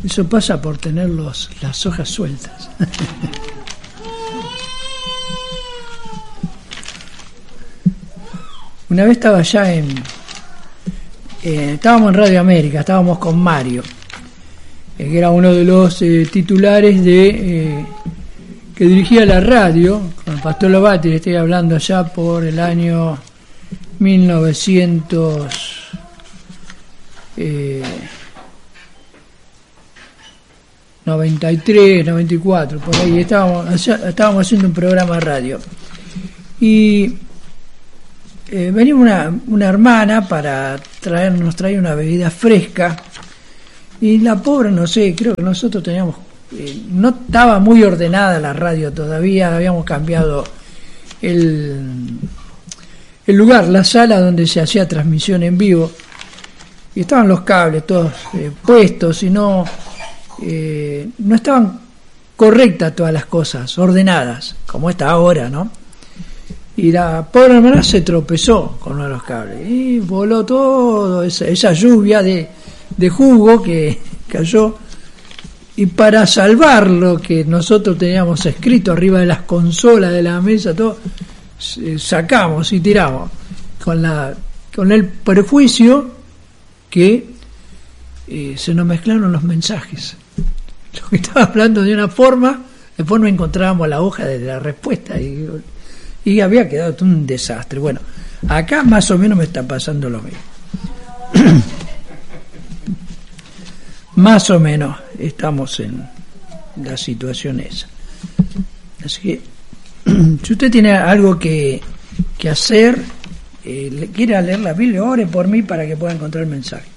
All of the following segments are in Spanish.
Eso pasa por tener las hojas sueltas. Una vez estaba allá estábamos en Radio América, estábamos con Mario, que era uno de los titulares que dirigía la radio, con el pastor Lobati. Le estoy hablando allá por el año 1993, 94, por ahí estábamos haciendo un programa de radio. Y venía una hermana para nos traía una bebida fresca, y la pobre, no sé, creo que nosotros teníamos, no estaba muy ordenada la radio todavía, habíamos cambiado el lugar, la sala donde se hacía transmisión en vivo, y estaban los cables todos puestos, y no estaban correctas todas las cosas, ordenadas, como está ahora, ¿no? Y la pobre hermana se tropezó con uno de los cables y voló todo esa lluvia de jugo que cayó. Y para salvar lo que nosotros teníamos escrito arriba de las consolas de la mesa, todo, sacamos y tiramos con el perjuicio que se nos mezclaron los mensajes. Lo que estaba hablando de una forma, después no encontrábamos la hoja de la respuesta y había quedado todo un desastre. Bueno, acá más o menos me está pasando lo mismo. Más o menos estamos en la situación esa. Así que, si usted tiene algo que hacer, quiere leer la Biblia, ore por mí para que pueda encontrar el mensaje.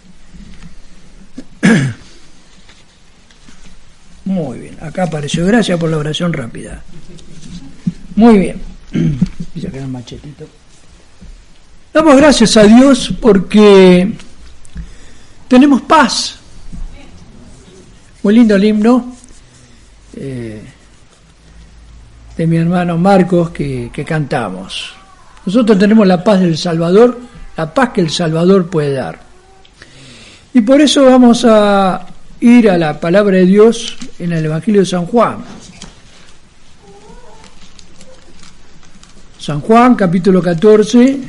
Muy bien, acá apareció. Gracias por la oración rápida. Muy bien. Voy a sacar el machetito. Damos gracias a Dios porque tenemos paz. Muy lindo el himno de mi hermano Marcos que cantamos. Nosotros tenemos la paz del Salvador, la paz que el Salvador puede dar. Y por eso vamos a ir a la palabra de Dios en el Evangelio de San Juan. San Juan, capítulo 14,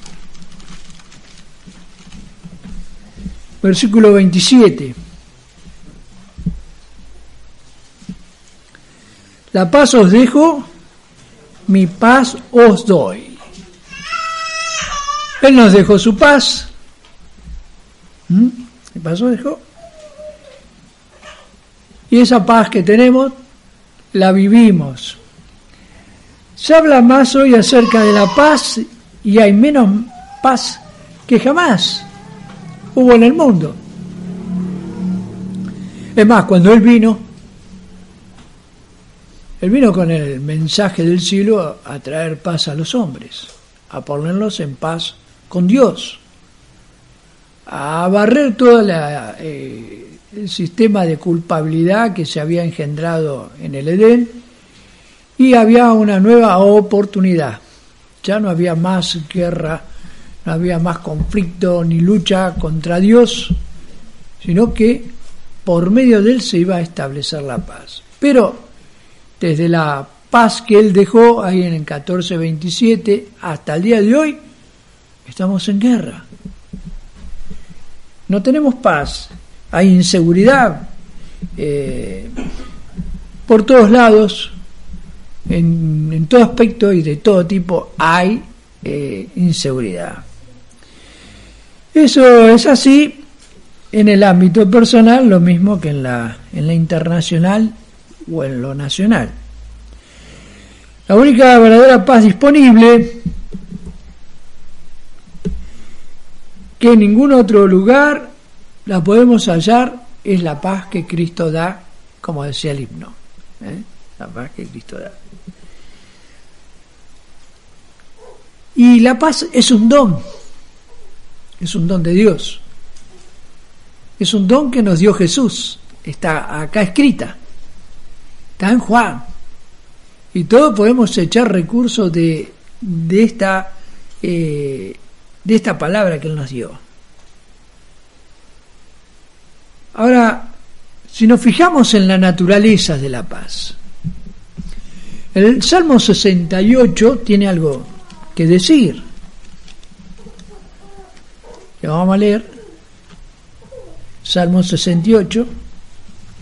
versículo 27. La paz os dejo, mi paz os doy. Él nos dejó su paz. ¿Qué pasó? Dejó. Y esa paz que tenemos, la vivimos. Se habla más hoy acerca de la paz y hay menos paz que jamás hubo en el mundo. Es más, cuando Él vino con el mensaje del cielo a traer paz a los hombres, a ponerlos en paz con Dios, a barrer todo el sistema de culpabilidad que se había engendrado en el Edén, y había una nueva oportunidad. Ya no había más guerra, no había más conflicto ni lucha contra Dios, sino que por medio de Él se iba a establecer la paz. Pero desde la paz que Él dejó ahí en el 14:27 hasta el día de hoy, estamos en guerra. No tenemos paz, hay inseguridad por todos lados, en todo aspecto y de todo tipo hay inseguridad. Eso es así en el ámbito personal, lo mismo que en la internacional o en lo nacional. La única verdadera paz disponible, que en ningún otro lugar la podemos hallar, es la paz que Cristo da, como decía el himno. La paz que Cristo da. Y la paz es un don de Dios. Es un don que nos dio Jesús. Está acá escrita. Está en Juan. Y todos podemos echar recursos de esta palabra que Él nos dio. Ahora, si nos fijamos en la naturaleza de la paz, el Salmo 68 tiene algo que decir. Lo vamos a leer. Salmo 68.